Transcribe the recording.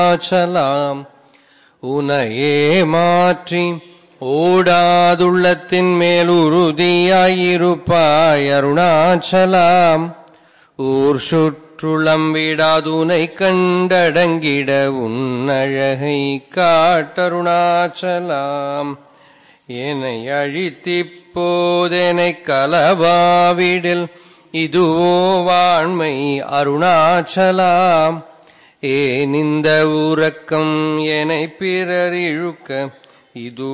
அருணாச்சலாம் உனையே மாற்றி ஓடாதுள்ளத்தின் மேல் உறுதியாயிருப்பாய் அருணாச்சலாம் ஊர் சுற்றுளம் விடாதுனை கண்டடங்கிட உன்னழகை காட்டருணாச்சலாம் என்னை அழித்திப்போதெனை கலவாவிடில் இதுவோ வாண்மை அருணாச்சலாம் ஏன் இந்த உறக்கம் என்னை பிறர் இழுக்க இது